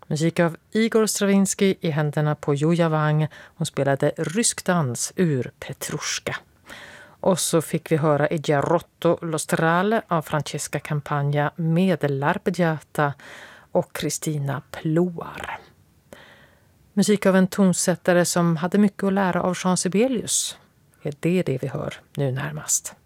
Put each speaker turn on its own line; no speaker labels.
Musik av Igor Stravinsky i händerna på Julia Wang. Hon spelade rysk dans ur Petrushka. Och så fick vi höra I Giarotto lo Strale av Francesca Campagna med L'Arpeggiata och Kristina Ploar. Musik av en tonsättare som hade mycket att lära av Jean Sibelius. Är det vi hör nu närmast?